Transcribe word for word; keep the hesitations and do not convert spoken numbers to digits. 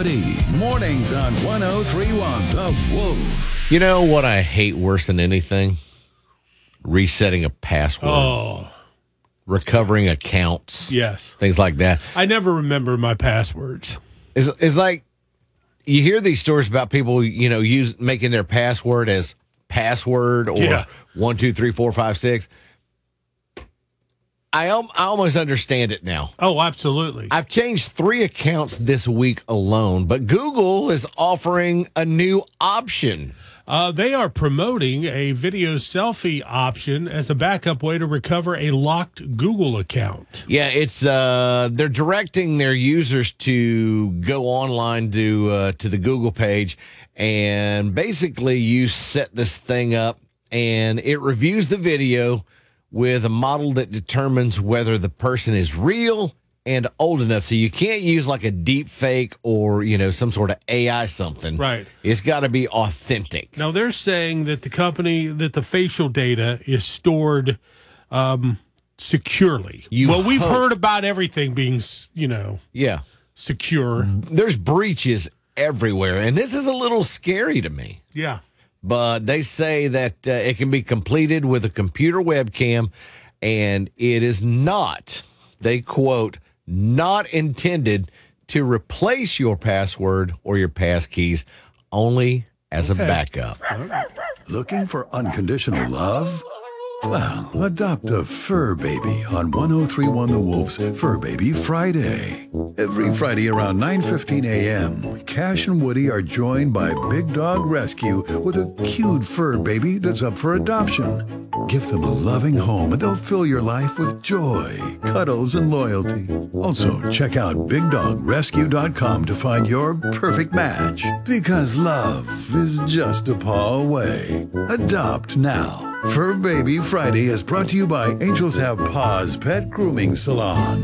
Woody. Mornings on one oh three point one The Wolf. You know what I hate worse than anything? Resetting a password. Oh, recovering accounts. yes. Things like that. I never remember my passwords. It's, it's like you hear these stories about people, you know, use making their password as password or Yeah. one, two, three, four, five, six. I, al- I almost understand it now. Oh, absolutely. I've changed three accounts this week alone, but Google is offering a new option. Uh, they are promoting a video selfie option as a backup way to recover a locked Google account. Yeah, it's uh, they're directing their users to go online to uh, to the Google page, and basically you set this thing up, and it reviews the video with a model that determines whether the person is real and old enough. So you can't use like a deep fake or, you know, some sort of A I something. Right. It's got to be authentic. Now, they're saying that the company, that the facial data is stored um, securely. You well, we've hope. heard about everything being, s- you know, Yeah. secure. There's breaches everywhere, and this is a little scary to me. Yeah. But they say that uh, it can be completed with a computer webcam, and it is not, they quote, not intended to replace your password or your pass keys, only as Okay. a backup. Looking for unconditional love? Well, adopt a fur baby on one oh three point one The Wolf's Fur Baby Friday. Every Friday around nine fifteen a.m., Cash and Woody are joined by Big Dog Rescue with a cute fur baby that's up for adoption. Give them a loving home and they'll fill your life with joy, cuddles, and loyalty. Also, check out big dog rescue dot com to find your perfect match. Because love is just a paw away. Adopt now. Fur Baby Friday is brought to you by Angels Have Paws Pet Grooming Salon.